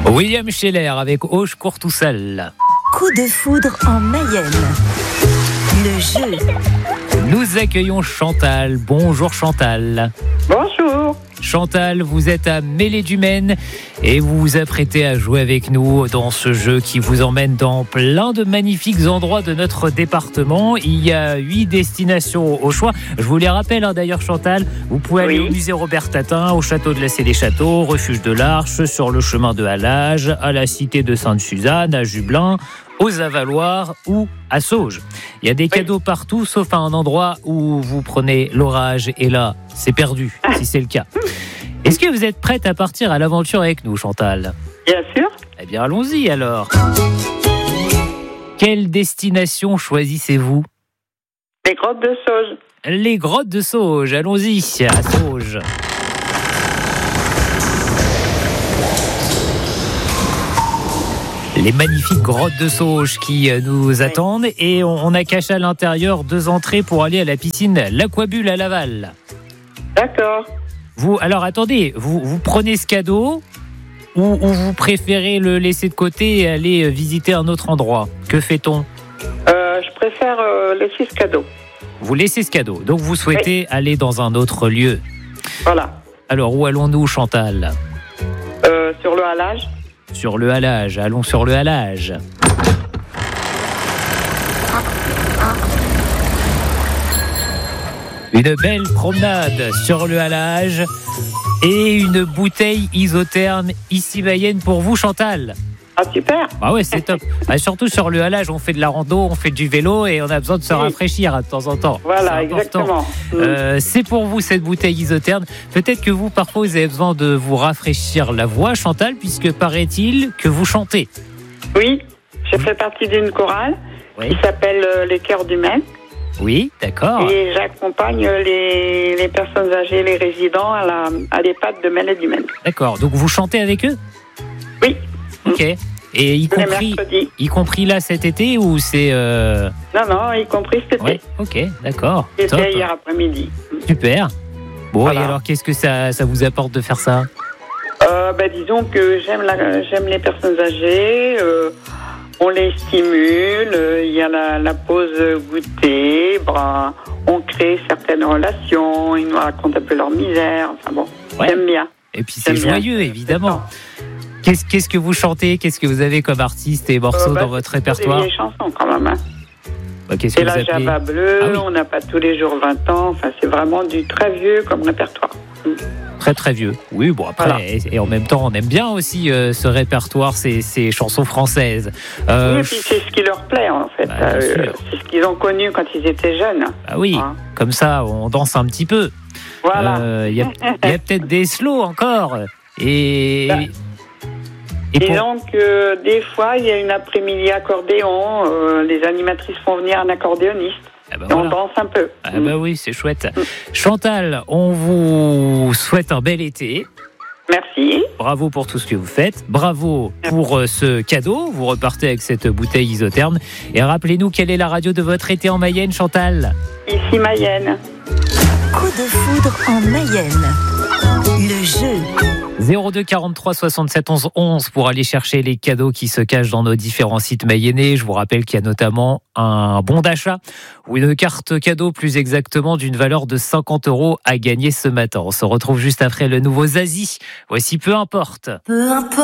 William Scheller avec Auch court tout seul. Coup de foudre en Mayenne. Le jeu. Nous accueillons Chantal. Bonjour Chantal. Bonjour. Chantal, vous êtes à Mêlée-du-Maine et vous vous apprêtez à jouer avec nous dans ce jeu qui vous emmène dans plein de magnifiques endroits de notre département. Il y a 8 destinations au choix. Je vous les rappelle d'ailleurs Chantal, vous pouvez aller au musée Robert Tatin, au château de la Cé-des-Châteaux, au refuge de l'Arche, sur le chemin de Halage, à la cité de Sainte-Suzanne, à Jublain, aux Avaloirs ou à Sauges. Il y a des cadeaux partout, sauf à un endroit où vous prenez l'orage et là, c'est perdu, si c'est le cas. Est-ce que vous êtes prête à partir à l'aventure avec nous, Chantal ? Bien sûr. Eh bien, allons-y alors. Quelle destination choisissez-vous ? Les grottes de Sauges. Les grottes de Sauges, allons-y, à Sauges. Les magnifiques grottes de Sauges qui nous attendent et on a caché à l'intérieur 2 entrées pour aller à la piscine L'Aquabulle à Laval. D'accord. Alors attendez, vous prenez ce cadeau ou vous préférez le laisser de côté et aller visiter un autre endroit ? Que fait-on ? Je préfère laisser ce cadeau. Vous laissez ce cadeau, donc vous souhaitez aller dans un autre lieu. Voilà. Alors où allons-nous, Chantal ? Sur le halage. Sur le halage, allons sur le halage. Une belle promenade sur le halage et une bouteille isotherme ici Mayenne pour vous, Chantal. Ah, super. Bah ouais, c'est top. Surtout sur le halage, on fait de la rando, on fait du vélo et on a besoin de se rafraîchir de temps en temps. Voilà, exactement. C'est pour vous cette bouteille isotherme. Peut-être que vous, parfois, vous avez besoin de vous rafraîchir la voix, Chantal, puisque paraît-il que vous chantez. Oui, je fais partie d'une chorale qui s'appelle Les Chœurs du Maine. Oui, d'accord. Et j'accompagne les personnes âgées, les résidents à l'EHPAD de Mêlée-du-Maine. D'accord, donc vous chantez avec eux ? Oui. Ok. Et y compris là cet été ou c'est... Non, y compris cet été. Ouais, ok, d'accord. C'était hier après-midi. Super. Bon, voilà. Et alors qu'est-ce que ça vous apporte de faire ça ? Disons que j'aime les personnes âgées, on les stimule, il y a la pause goûter, on crée certaines relations, ils nous racontent un peu leur misère, enfin bon, j'aime bien. Et puis c'est joyeux, évidemment. Qu'est-ce que vous chantez ? Qu'est-ce que vous avez comme artistes et morceaux dans votre répertoire ? C'est des chansons quand même. Qu'est-ce c'est que la vous appelez ? Java bleue, on n'a pas tous les jours 20 ans, enfin c'est vraiment du très vieux comme répertoire. Très très vieux. Oui, bon après, voilà. Et en même temps, on aime bien aussi ce répertoire, ces chansons françaises. Oui, et puis c'est ce qui leur plaît en fait. C'est ce qu'ils ont connu quand ils étaient jeunes. Ah oui, comme ça, on danse un petit peu. Voilà. Il y a peut-être des slows encore. Et donc, des fois, il y a une après-midi accordéon. Les animatrices font venir un accordéoniste. Et on danse un peu. Ah bah oui, c'est chouette. Chantal, on vous souhaite un bel été. Merci. Bravo pour tout ce que vous faites. Bravo pour ce cadeau. Vous repartez avec cette bouteille isotherme. Et rappelez-nous, quelle est la radio de votre été en Mayenne, Chantal ? Ici, Mayenne. Coup de foudre en Mayenne. Le jeu. 02 43 67 11 11 pour aller chercher les cadeaux qui se cachent dans nos différents sites mayennais. Je vous rappelle qu'il y a notamment un bon d'achat ou une carte cadeau plus exactement d'une valeur de 50 € à gagner ce matin. On se retrouve juste après le nouveau Zazie. Voici Peu importe. Peu importe.